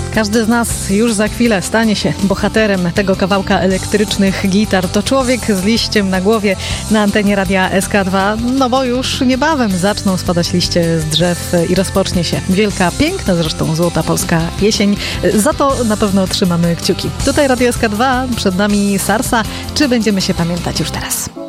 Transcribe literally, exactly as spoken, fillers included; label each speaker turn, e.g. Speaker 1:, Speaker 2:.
Speaker 1: Każdy z nas już za chwilę stanie się bohaterem tego kawałka elektrycznych gitar. To człowiek z liściem na głowie na antenie radia S K dwa, no bo już niebawem zaczną spadać liście z drzew i rozpocznie się wielka, piękna zresztą złota polska jesień. Za to na pewno trzymamy kciuki. Tutaj radio S K dwa, przed nami Sarsa. Czy będziemy się pamiętać już teraz?